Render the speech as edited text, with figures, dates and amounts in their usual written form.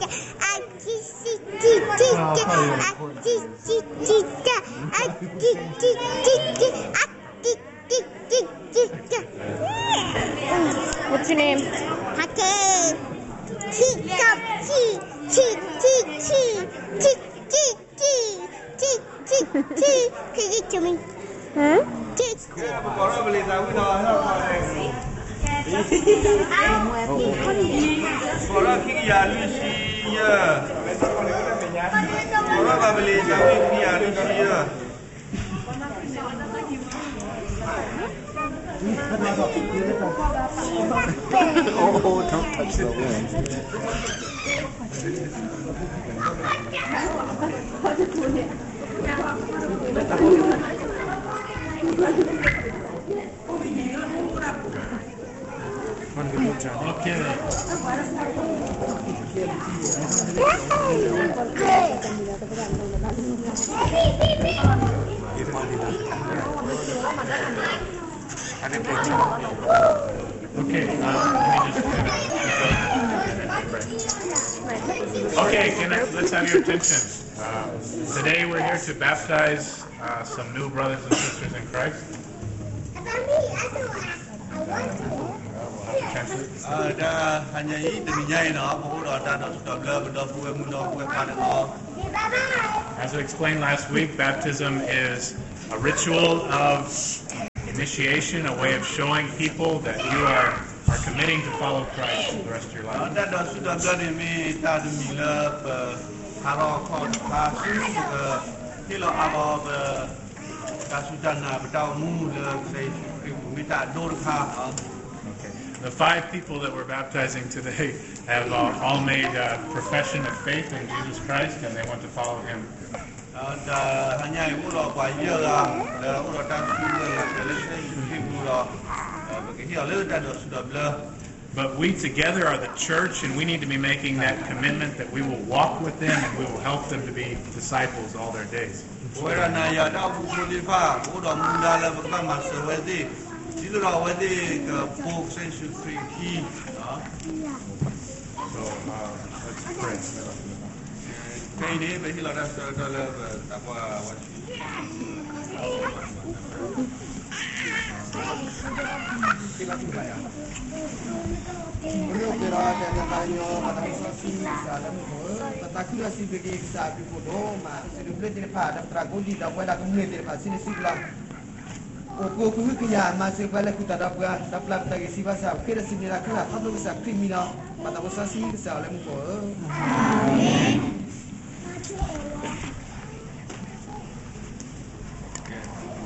What's your name? Okay. Can you tell me? Oh, don't touch the wind. Okay, let's have your attention. Today we're here to baptize some new brothers and sisters in Christ. As we explained last week, baptism is a ritual of initiation, a way of showing people that you are committing to follow Christ for the rest of your life. The 5 people that we're baptizing today have all made a profession of faith in Jesus Christ, and they want to follow Him. But we together are the church, and we need to be making that commitment that we will walk with them and we will help them to be disciples all their days. So, let's pray.